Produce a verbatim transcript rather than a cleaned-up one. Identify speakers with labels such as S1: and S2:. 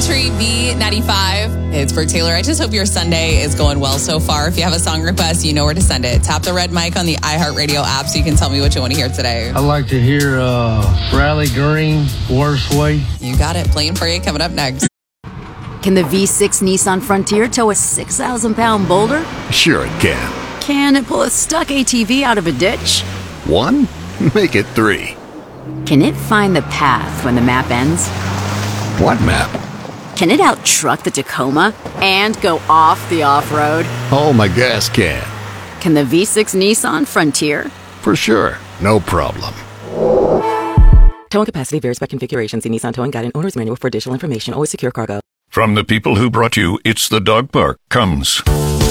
S1: Country B ninety-five. It's for Taylor. I just hope your Sunday is going well so far. If you have a song request, you know where to send it. Tap the red mic on the iHeartRadio app so you can tell me what you want to hear today.
S2: I'd like to hear uh, Riley Green, Worst Way.
S1: You got it. Playing for you coming up next.
S3: Can the V six Nissan Frontier tow a six thousand pound boulder?
S4: Sure it can.
S3: Can it pull a stuck A T V out of a ditch?
S4: One? Make it three.
S3: Can it find the path when the map ends?
S4: What map?
S3: Can it out-truck the Tacoma and go off the off-road?
S4: Oh, my gas can.
S3: Can the V six Nissan Frontier?
S4: For sure. No problem.
S5: Towing capacity varies by configuration. See Nissan Towing Guide and Owner's Manual for additional information. Always secure cargo.
S6: From the people who brought you It's the Dog Park comes